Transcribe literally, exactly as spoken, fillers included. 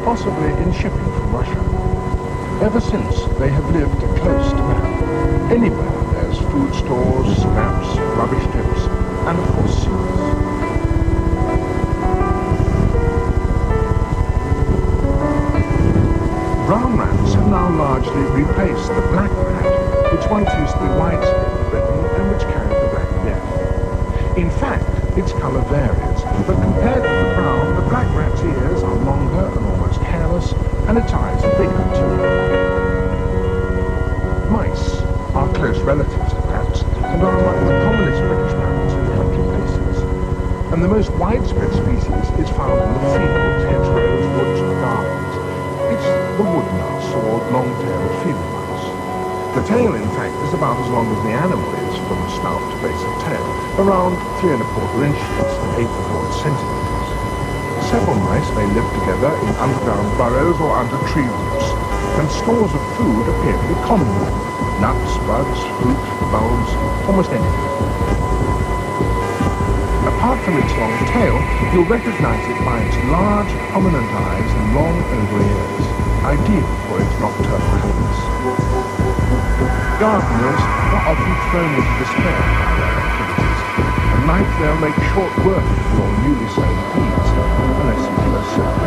possibly in shipping from Russia. Ever since, they have lived close to man. Anywhere there's food stores, scraps, rubbish tips, and of course sewers. Brown rats have now largely replaced the black rat, which once used to be widespread in Britain and which carried the Black Death. In fact, its colour varies, but compared with the brown, the black rat's ears are longer and almost hairless, and its eyes are bigger too. Mice are close relatives of rats and are among the commonest British mammals in country places. And the most widespread species is found in the fields, hedgerows, woods and gardens. It's the wood mouse or long-tailed field mouse. The tail, in fact, is about as long as the animal is from snout to base of tail, around three and a quarter inches, eight and a quarter centimetres. Several mice may live together in underground burrows or under tree roots, and stores of food appear to be common with them. Nuts, buds, fruit, bulbs, almost anything. Apart from its long tail, you'll recognise it by its large, prominent eyes and long oval ears, ideal for its nocturnal habits. Gardeners are often thrown into despair by their activities. At night they'll make short work of your newly sown peas, unless you close